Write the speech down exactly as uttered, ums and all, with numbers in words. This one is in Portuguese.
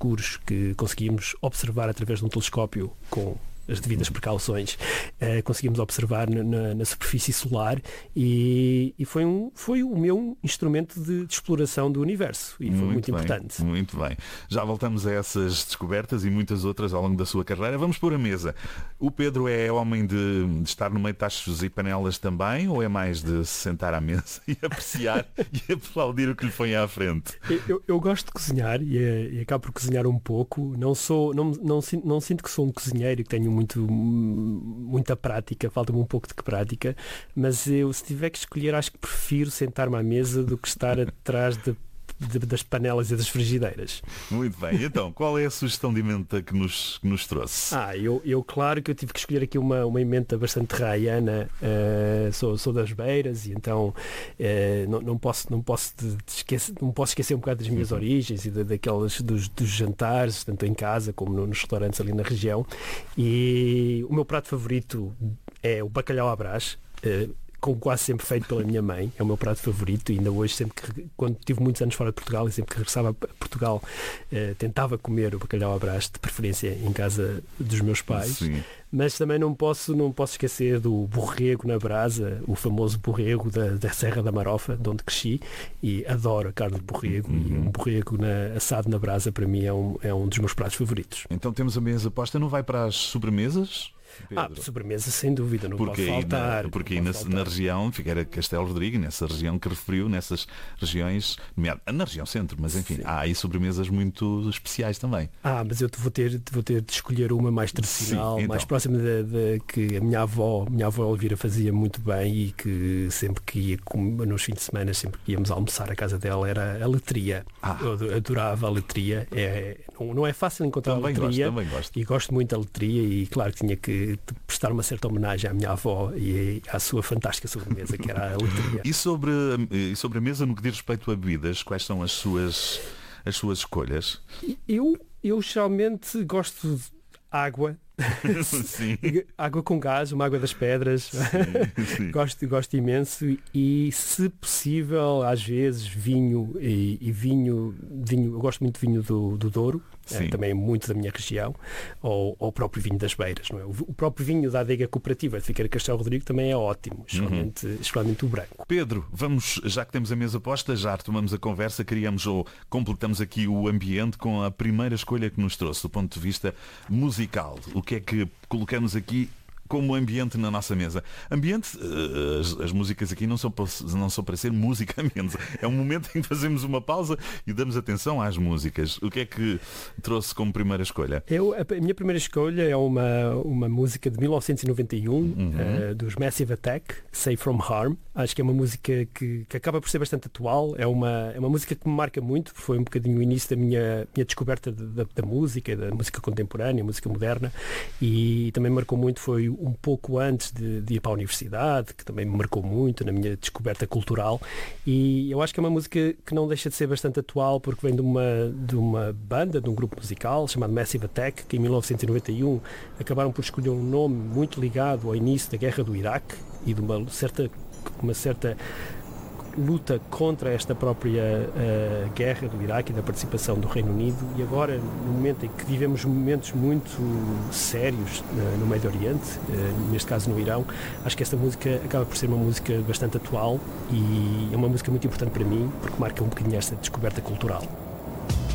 escuros que conseguimos observar através de um telescópio com as devidas precauções, uh, conseguimos observar na, na, na superfície solar e, e foi, um, foi o meu instrumento de, de exploração do universo e foi muito, muito bem, importante. Muito bem. Já voltamos a essas descobertas e muitas outras ao longo da sua carreira. Vamos pôr a mesa. O Pedro é homem de, de estar no meio de tachos e panelas também, ou é mais de se sentar à mesa e apreciar e aplaudir o que lhe põe à frente? Eu, eu, eu gosto de cozinhar e, e acabo por cozinhar um pouco. Não, sou, não, não, não, não sinto que sou um cozinheiro e que tenho muito, muita prática, falta-me um pouco de prática, mas eu, se tiver que escolher, acho que prefiro sentar-me à mesa do que estar atrás de, de, das panelas e das frigideiras. Muito bem, então, qual é a sugestão de emenda que nos, que nos trouxe? Ah, eu, eu claro que eu tive que escolher aqui uma, uma emenda bastante raiana, uh, sou, sou das Beiras e então uh, não, não, posso, não, posso de, de esquecer, não posso esquecer um bocado das minhas origens e de, daquelas dos, dos jantares, tanto em casa como no, nos restaurantes ali na região, e o meu prato favorito é o bacalhau à Brás, uh, com quase sempre feito pela minha mãe, é o meu prato favorito e ainda hoje, sempre que, quando tive muitos anos fora de Portugal e sempre que regressava a Portugal, eh, tentava comer o bacalhau à Brás, de preferência em casa dos meus pais. Sim. Mas também não posso, não posso esquecer do borrego na brasa, o famoso borrego da, da Serra da Marofa, de onde cresci, e adoro a carne de borrego, uhum. E um borrego na, assado na brasa para mim é um, é um dos meus pratos favoritos. Então temos a mesa posta, não vai para as sobremesas? Pedro. Ah, sobremesa sem dúvida, não porque pode faltar. Na, porque aí na, na região, Figueira Castelo Rodrigo, nessa região que referiu, nessas regiões, na região centro, mas enfim, sim, há aí sobremesas muito especiais também. Ah, mas eu vou ter, vou ter de escolher uma mais tradicional, sim, então. Mais próxima da, da que a minha avó, minha avó Elvira fazia muito bem e que sempre que ia, nos fins de semana, sempre que íamos almoçar à casa dela, era a letria. Ah. Eu adorava a letria. É, não, não é fácil encontrar também a letria. Gosto, também gosto. E gosto muito da letria e claro que tinha que prestar uma certa homenagem à minha avó e à sua fantástica sobremesa, que era a letria. E sobre, e sobre a mesa, no que diz respeito a bebidas, quais são as suas, as suas escolhas? Eu, eu geralmente gosto de água. Sim. Água com gás, uma água das pedras. Sim, sim. Gosto, gosto imenso e, se possível, às vezes vinho e, e vinho, vinho, eu gosto muito de vinho do, do Douro, é, também muito da minha região, ou, ou o próprio vinho das Beiras, não é? O, o próprio vinho da adega cooperativa de Figueira Castelo Rodrigo também é ótimo, especialmente, uhum. especialmente o branco. Pedro, vamos, já que temos a mesa posta, já retomamos a conversa, criamos ou completamos aqui o ambiente com a primeira escolha que nos trouxe do ponto de vista musical. O que é que colocamos aqui como ambiente na nossa mesa? Ambiente, as, as músicas aqui não são, para, não são para ser musicamente. É um momento em que fazemos uma pausa e damos atenção às músicas. O que é que trouxe como primeira escolha? Eu, a minha primeira escolha é uma, uma música de mil novecentos e noventa e um, uhum. uh, dos Massive Attack, Safe From Harm. Acho que é uma música que, que acaba por ser bastante atual. É uma, é uma música que me marca muito. Foi um bocadinho o início da minha, minha descoberta de, da, da música, da música contemporânea, música moderna. E também marcou muito, foi um pouco antes de, de ir para a universidade, que também me marcou muito na minha descoberta cultural, e eu acho que é uma música que não deixa de ser bastante atual, porque vem de uma, de uma banda, de um grupo musical chamado Massive Attack, que em mil novecentos e noventa e um acabaram por escolher um nome muito ligado ao início da guerra do Iraque e de uma certa, uma certa luta contra esta própria uh, guerra do Iraque e da participação do Reino Unido, e agora, no momento em que vivemos momentos muito sérios uh, no Médio Oriente, uh, neste caso no Irão, acho que esta música acaba por ser uma música bastante atual e é uma música muito importante para mim, porque marca um bocadinho esta descoberta cultural.